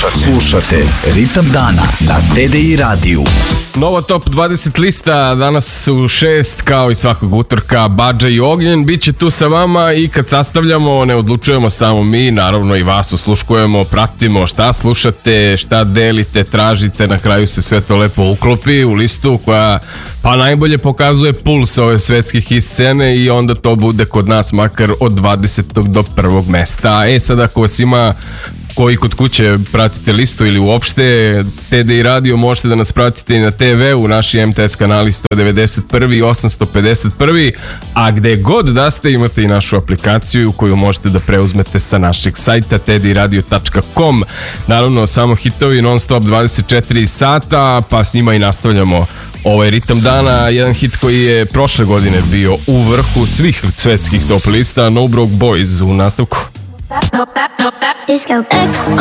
Slušate Ritam dana na TDI radiju. Nova top 20 lista, danas u 6, kao i svakog utorka, Badža i Ognjen biće tu sa vama i kad sastavljamo ne odlučujemo samo mi, naravno i vas osluškujemo, pratimo šta slušate, šta delite, tražite, na kraju se sve to lepo uklopi u listu koja pa najbolje pokazuje puls ove svetske hit scene i onda to bude kod nas makar od 20. do 1. mesta. Sad ako vas ima koji kod kuće pratite listu ili uopšte TDI radio, možete da nas pratite i na TV u naši MTS kanali 191 i 851, a gde god da ste imate i našu aplikaciju koju možete da preuzmete sa našeg sajta tdiradio.com. Naravno samo hitovi non stop 24 sata, pa s njima i nastavljamo ovaj ritam dana. Jedan hit koji je prošle godine bio u vrhu svih svetskih top lista, No Broke Boys u nastavku. Disco X